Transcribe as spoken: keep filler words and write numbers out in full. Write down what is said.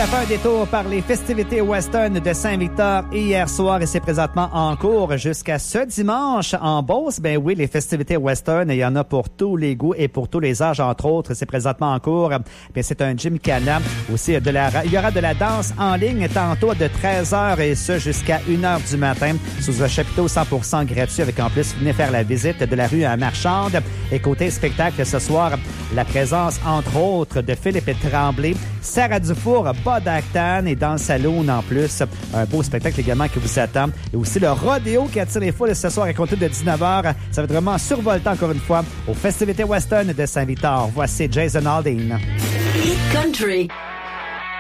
a fait un détour par les festivités western de Saint-Victor hier soir et c'est présentement en cours jusqu'à ce dimanche en Beauce. Ben oui, les festivités western, il y en a pour tous les goûts et pour tous les âges, entre autres. C'est présentement en cours. Bien, c'est un gymkhana. Aussi, de la, il y aura de la danse en ligne tantôt de treize heures et ce jusqu'à une heure du matin sous un chapiteau cent pour cent gratuit avec en plus, venez faire la visite de la rue Marchande. Et côté spectacle ce soir, la présence entre autres de Philippe Tremblay, Sarah Dufour, Bud Acton et dans le saloon en plus. Un beau spectacle également qui vous attend. Et aussi le rodéo qui attire les foules ce soir à compter de dix-neuf heures. Ça va être vraiment survoltant encore une fois aux festivités western de Saint-Victor. Voici Jason Aldean. Hit Country.